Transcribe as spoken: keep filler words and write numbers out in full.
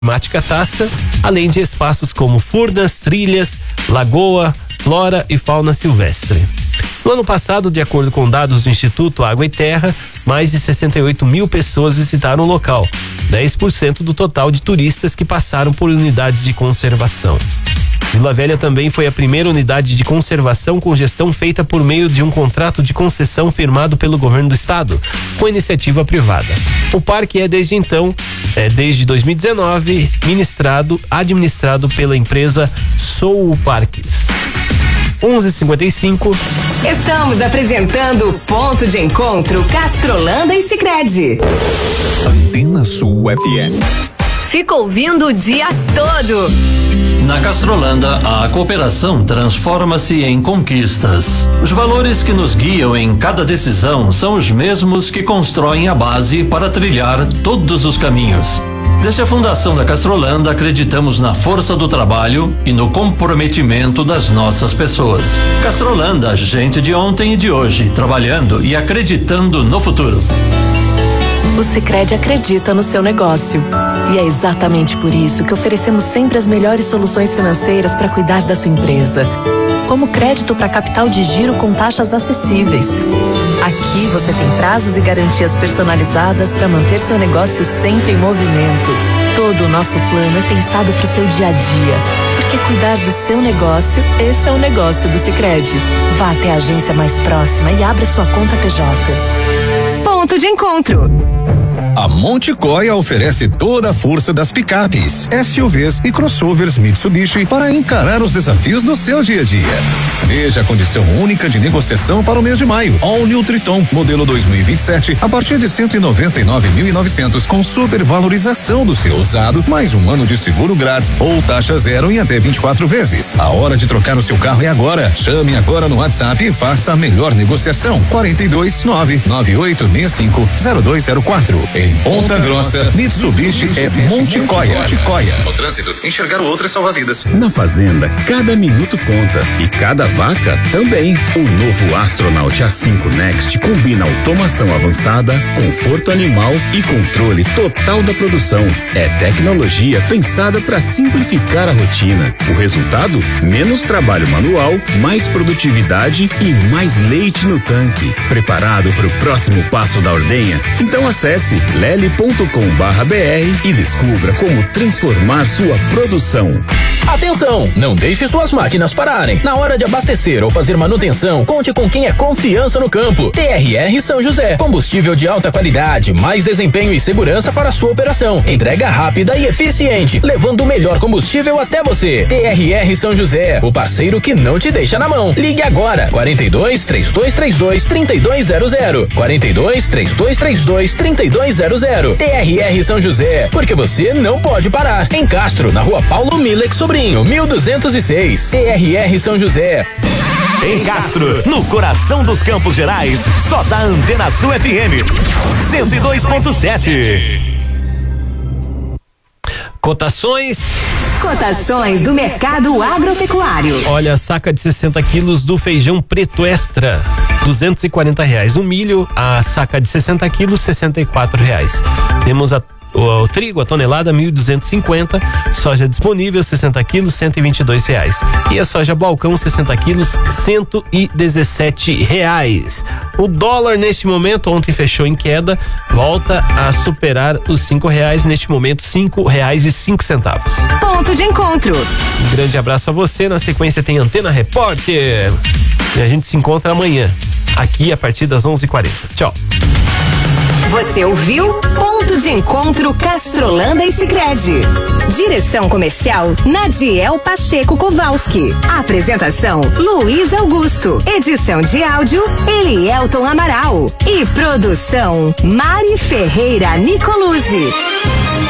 temática taça, além de espaços como furnas, trilhas, lagoa, flora e fauna silvestre. No ano passado, de acordo com dados do Instituto Água e Terra, mais de sessenta e oito mil pessoas visitaram o local, dez por cento do total de turistas que passaram por unidades de conservação. Vila Velha também foi a primeira unidade de conservação com gestão feita por meio de um contrato de concessão firmado pelo governo do estado, com iniciativa privada. O parque é desde então, é, desde dois mil e dezenove, ministrado, administrado pela empresa Sou Parques. onze e cinquenta e cinco. Estamos apresentando Ponto de Encontro Castrolanda e Sicredi. Antena Sul F M. Fica ouvindo o dia todo. Na Castrolanda, a cooperação transforma-se em conquistas. Os valores que nos guiam em cada decisão são os mesmos que constroem a base para trilhar todos os caminhos. Desde a fundação da Castrolanda, acreditamos na força do trabalho e no comprometimento das nossas pessoas. Castrolanda, gente de ontem e de hoje, trabalhando e acreditando no futuro. O Sicredi acredita no seu negócio. E é exatamente por isso que oferecemos sempre as melhores soluções financeiras para cuidar da sua empresa. Como crédito para capital de giro com taxas acessíveis. Aqui você tem prazos e garantias personalizadas para manter seu negócio sempre em movimento. Todo o nosso plano é pensado para o seu dia a dia. Porque cuidar do seu negócio, esse é o negócio do Sicredi. Vá até a agência mais próxima e abra sua conta P J. Ponto de Encontro. A Monticoia oferece toda a força das picapes, S U Vs e crossovers Mitsubishi para encarar os desafios do seu dia a dia. Veja a condição única de negociação para o mês de maio. All New Triton, modelo dois mil e vinte e sete, a partir de cento e noventa e nove mil e novecentos, com supervalorização do seu usado, mais um ano de seguro grátis ou taxa zero em até vinte e quatro vezes. A hora de trocar o seu carro é agora. Chame agora no WhatsApp e faça a melhor negociação. quarenta e dois, nove nove oito seis cinco, zero dois zero quatro. Em Ponta Grossa, Mitsubishi é Monticoia. Monticoia. No trânsito, enxergar o outro é salvar vidas. Na fazenda, cada minuto conta e cada vaca também. O novo Astronaut A cinco Next combina automação avançada, conforto animal e controle total da produção. É tecnologia pensada para simplificar a rotina. O resultado? Menos trabalho manual, mais produtividade e mais leite no tanque. Preparado para o próximo passo da ordenha? Então acesse lele ponto com barra br e descubra como transformar sua produção. Atenção! Não deixe suas máquinas pararem. Na hora de abastecer ou fazer manutenção, conte com quem é confiança no campo. T R R São José. Combustível de alta qualidade, mais desempenho e segurança para a sua operação. Entrega rápida e eficiente, levando o melhor combustível até você. T R R São José, o parceiro que não te deixa na mão. Ligue agora, quarenta e dois, trinta e dois trinta e dois, trinta e dois zero zero. quarenta e dois, trinta e dois trinta e dois, trinta e dois zero zero. T R R São José, porque você não pode parar. Em Castro, na rua Paulo Milex Sobrinho, mil duzentos e seis. T R R São José. Em Castro, no coração dos Campos Gerais, só dá Antena Sul F M cento e dois ponto sete. Cotações. Cotações do mercado agropecuário. Olha, saca de sessenta quilos do feijão preto extra, duzentos e quarenta reais. O milho, a saca de sessenta quilos, sessenta e quatro reais. Temos a O, o trigo, a tonelada, mil duzentos e cinquenta. Soja disponível, sessenta quilos, cento e vinte e dois reais. E a soja balcão, sessenta quilos, cento e dezessete reais. O dólar neste momento, ontem fechou em queda, volta a superar os cinco reais. Neste momento, cinco reais e cinco centavos. Ponto de Encontro. Um grande abraço a você. Na sequência tem Antena Repórter. E a gente se encontra amanhã, aqui a partir das onze e quarenta. Tchau. Você ouviu Ponto de Encontro Castrolanda e Sicredi. Direção comercial Nadiel Pacheco Kowalski. Apresentação Luiz Augusto. Edição de áudio Elielton Amaral. E produção Mari Ferreira Nicoluzzi.